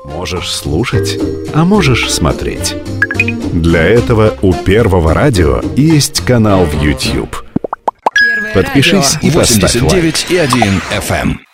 Можешь слушать, а можешь смотреть. Для этого у Первого радио есть канал в YouTube. Подпишись и поставь лайк. 89,1 FM.